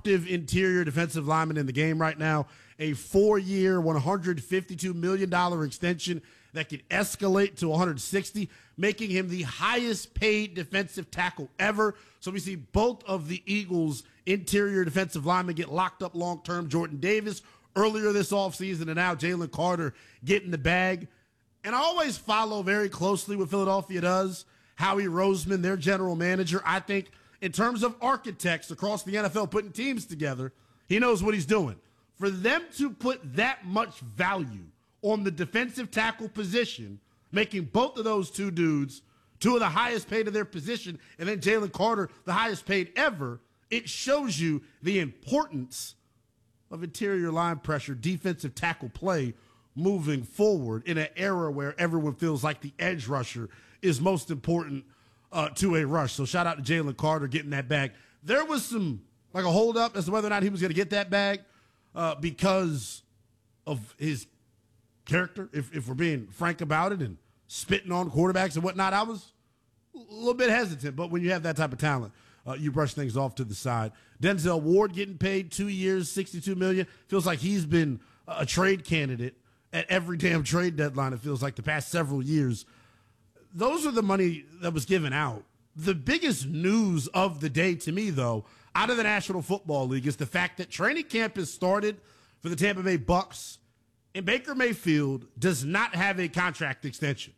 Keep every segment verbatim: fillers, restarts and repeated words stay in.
disruptive interior defensive lineman in the game right now. A four-year, one hundred fifty-two million dollars extension that could escalate to one hundred sixty, making him the highest paid defensive tackle ever. So we see both of the Eagles' interior defensive linemen get locked up long-term. Jordan Davis earlier this offseason, and now Jalen Carter getting the bag. And I always follow very closely what Philadelphia does. Howie Roseman, their general manager, I think in terms of architects across the N F L putting teams together, he knows what he's doing. For them to put that much value on the defensive tackle position, making both of those two dudes two of the highest paid of their position, and then Jalen Carter the highest paid ever, it shows you the importance of interior line pressure, defensive tackle play moving forward in an era where everyone feels like the edge rusher is most important uh, to a rush. So shout out to Jalen Carter getting that bag. There was some, like a hold up as to whether or not he was going to get that bag uh, because of his character, if, if we're being frank about it, and spitting on quarterbacks and whatnot. I was a little bit hesitant, but when you have that type of talent, uh, you brush things off to the side. Denzel Ward getting paid two years, sixty-two million dollars. Feels like he's been a trade candidate at every damn trade deadline, it feels like, the past several years. Those are the money that was given out. The biggest news of the day to me, though, out of the National Football League is the fact that training camp has started for the Tampa Bay Bucks, and Baker Mayfield does not have a contract extension.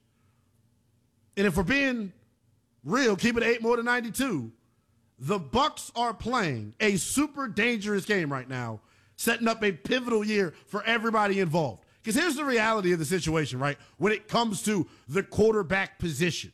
And if we're being real, keep it eight more than ninety-two, the Bucks are playing a super dangerous game right now, setting up a pivotal year for everybody involved. Because here's the reality of the situation, right? When it comes to the quarterback position,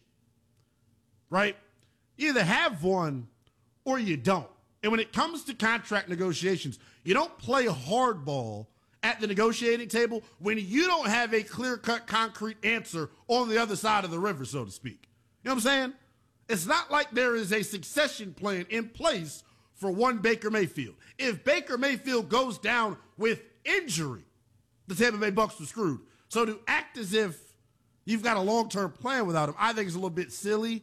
right? You either have one or you don't. And when it comes to contract negotiations, you don't play hardball at the negotiating table when you don't have a clear-cut, concrete answer on the other side of the river, so to speak. You know what I'm saying? It's not like there is a succession plan in place for one Baker Mayfield. If Baker Mayfield goes down with injury, the Tampa Bay Bucks were screwed. So to act as if you've got a long-term plan without him, I think is a little bit silly.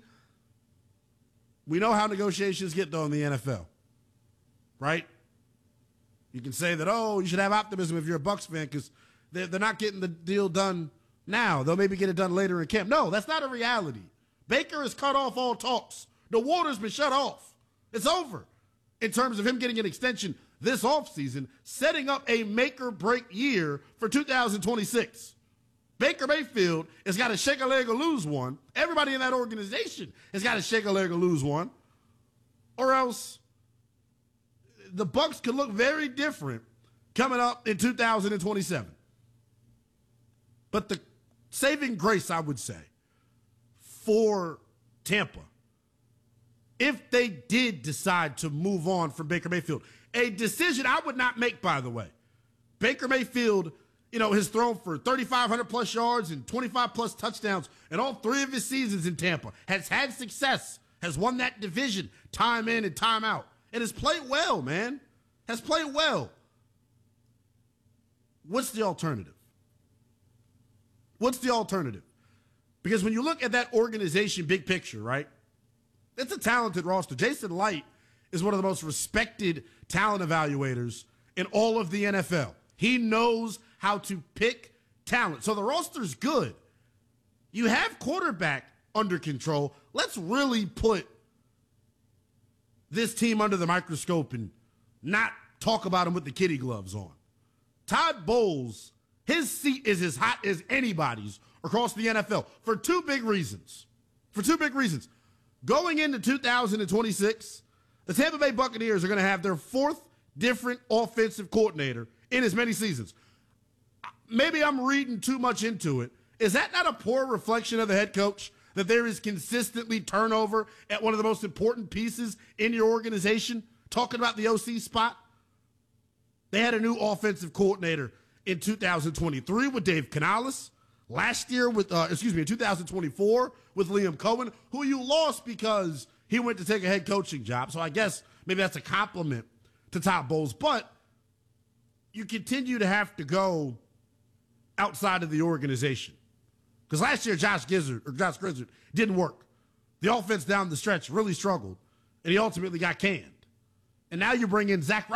We know how negotiations get, though, in the N F L, right? You can say that, oh, you should have optimism if you're a Bucks fan because they're, they're not getting the deal done now. They'll maybe get it done later in camp. No, that's not a reality. Baker has cut off all talks. The water's been shut off. It's over in terms of him getting an extension this offseason, setting up a make-or-break year for two thousand twenty-six. Baker Mayfield has got to shake a leg or lose one. Everybody in that organization has got to shake a leg or lose one. Or else the Bucks could look very different coming up in two thousand twenty-seven. But the saving grace, I would say, for Tampa, if they did decide to move on from Baker Mayfield, a decision I would not make, by the way. Baker Mayfield, you know, has thrown for thirty-five hundred plus yards and twenty-five plus touchdowns in all three of his seasons in Tampa, has had success, has won that division time in and time out, and has played well, man. Has played well. What's the alternative? What's the alternative? Because when you look at that organization, big picture, right? It's a talented roster. Jason Light is one of the most respected talent evaluators in all of the N F L. He knows how to pick talent. So the roster's good. You have quarterback under control. Let's really put this team under the microscope and not talk about them with the kitty gloves on. Todd Bowles, his seat is as hot as anybody's across the N F L for two big reasons. For two big reasons. Going into two thousand twenty-six, the Tampa Bay Buccaneers are going to have their fourth different offensive coordinator in as many seasons. Maybe I'm reading too much into it. Is that not a poor reflection of the head coach, that there is consistently turnover at one of the most important pieces in your organization? Talking about the O C spot. They had a new offensive coordinator in two thousand twenty-three with Dave Canales. Last year with, uh, excuse me, in two thousand twenty-four with Liam Cohen, who you lost because he went to take a head coaching job. So I guess maybe that's a compliment to Todd Bowles. But you continue to have to go outside of the organization. Because last year, Josh Gizzard, or Josh Gizzard didn't work. The offense down the stretch really struggled, and he ultimately got canned. And now you bring in Zach